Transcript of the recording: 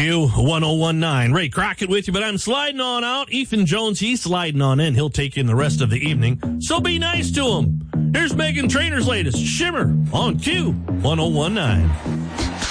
Q1019. Ray Crockett with you, but I'm sliding on out. Ethan Jones, he's sliding on in. He'll take in the rest of the evening, so be nice to him. Here's Megan Trainor's latest, Shimmer, on Q1019.